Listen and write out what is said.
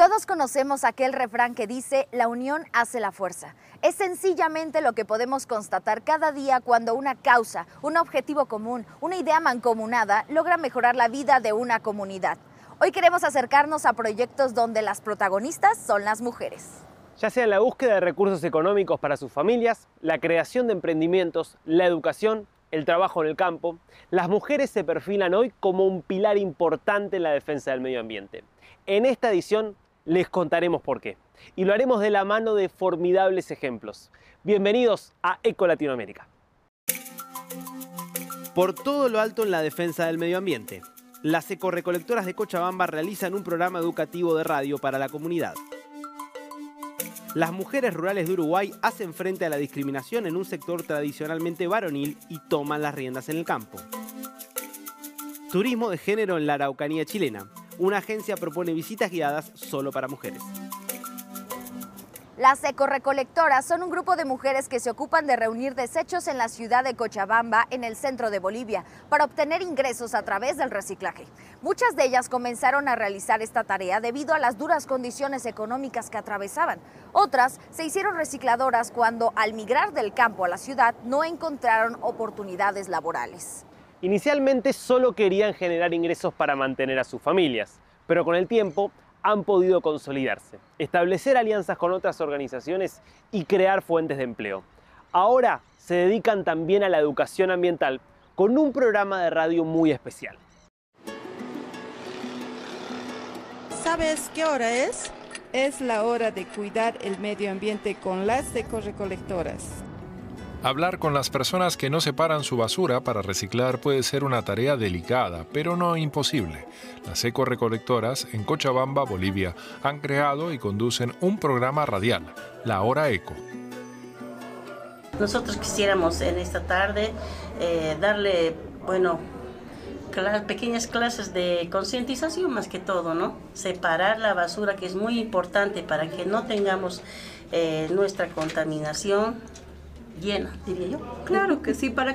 Todos conocemos aquel refrán que dice, la unión hace la fuerza. Es sencillamente lo que podemos constatar cada día cuando una causa, un objetivo común, una idea mancomunada logra mejorar la vida de una comunidad. Hoy queremos acercarnos a proyectos donde las protagonistas son las mujeres. Ya sea en la búsqueda de recursos económicos para sus familias, la creación de emprendimientos, la educación, el trabajo en el campo, las mujeres se perfilan hoy como un pilar importante en la defensa del medio ambiente. En esta edición les contaremos por qué. Y lo haremos de la mano de formidables ejemplos. Bienvenidos a Eco Latinoamérica. Por todo lo alto en la defensa del medio ambiente, las ecorecolectoras de Cochabamba realizan un programa educativo de radio para la comunidad. Las mujeres rurales de Uruguay hacen frente a la discriminación en un sector tradicionalmente varonil y toman las riendas en el campo. Turismo de género en la Araucanía chilena. Una agencia propone visitas guiadas solo para mujeres. Las ecorecolectoras son un grupo de mujeres que se ocupan de reunir desechos en la ciudad de Cochabamba, en el centro de Bolivia, para obtener ingresos a través del reciclaje. Muchas de ellas comenzaron a realizar esta tarea debido a las duras condiciones económicas que atravesaban. Otras se hicieron recicladoras cuando, al migrar del campo a la ciudad, no encontraron oportunidades laborales. Inicialmente solo querían generar ingresos para mantener a sus familias, pero con el tiempo han podido consolidarse, establecer alianzas con otras organizaciones y crear fuentes de empleo. Ahora se dedican también a la educación ambiental con un programa de radio muy especial. ¿Sabes qué hora es? Es la hora de cuidar el medio ambiente con las ecorecolectoras. Hablar con las personas que no separan su basura para reciclar puede ser una tarea delicada, pero no imposible. Las ecorecolectoras en Cochabamba, Bolivia, han creado y conducen un programa radial, La Hora Eco. Nosotros quisiéramos en esta tarde darle, pequeñas clases de concientización más que todo, ¿no? Separar la basura, que es muy importante para que no tengamos nuestra contaminación llena, diría yo. Claro que sí, para